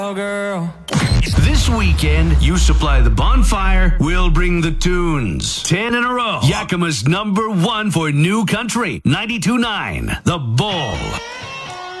Oh, girl. This weekend, you supply the bonfire, we'll bring the tunes. 10 in a row. Yakima's #1 for new country. 92.9 The Bull.